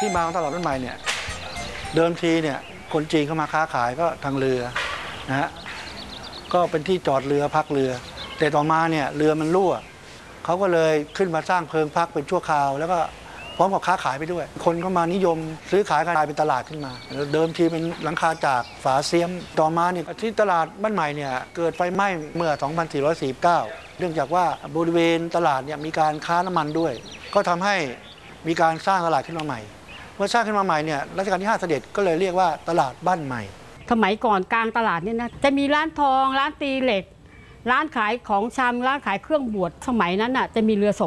ที่มาของตลาดบ้านใหม่เนี่ยเดิมทีเนี่ยคนจีนเข้ามาค้าขายก็ทางเรือนะฮะก็เป็นที่จอดเรือพักเรือแต่ต่อมาเนี่ยเรือมันรั่วเขาก็เลยขึ้นมาสร้างเพิงพักเป็นชั่วคราวแล้วก็พร้อมกับค้าขายไปด้วย คนก็มานิยมซื้อขายกันกลายเป็นตลาดขึ้นมาเดิมทีเป็นหลังคาจากฝาเสียมต่อมาเนี่ยที่ตลาดบ้านใหม่เนี่ยเกิดไฟไหม้เมื่อ 2449 เนื่องจากว่าบริเวณตลาดเนี่ยมีการค้าน้ำมันด้วยก็ทำให้มีการสร้างตลาดขึ้นมาใหม่เมื่อสร้างขึ้นมาใหม่เนี่ยรัชกาลที่ 5เสด็จก็เลยเรียกว่าตลาดบ้านใหม่สมัยก่อนกลางตลาดเนี่ยนะจะมีร้านทองร้านตีเหล็กร้านขายของชำร้านขายเครื่องบวชสมัยนั้นน่ะจะมีเรือ